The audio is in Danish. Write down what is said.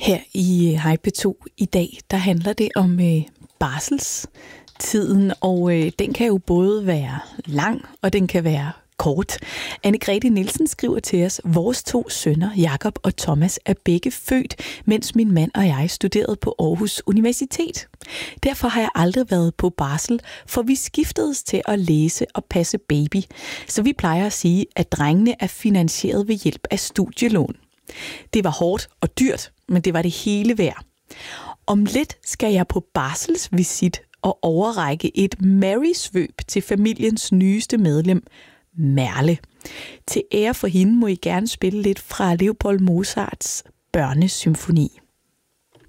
Her i Hej P2 i dag, der handler det om barselstiden, og den kan jo både være lang, og den kan være kort. Anne-Grethe Nielsen skriver til os, vores 2 sønner, Jakob og Thomas, er begge født, mens min mand og jeg studerede på Aarhus Universitet. Derfor har jeg aldrig været på barsel, for vi skiftedes til at læse og passe baby. Så vi plejer at sige, at drengene er finansieret ved hjælp af studielån. Det var hårdt og dyrt, men det var det hele værd. Om lidt skal jeg på barselsvisit og overrække et Mary-svøb til familiens nyeste medlem, Merle. Til ære for hende må I gerne spille lidt fra Leopold Mozarts børnesymfoni.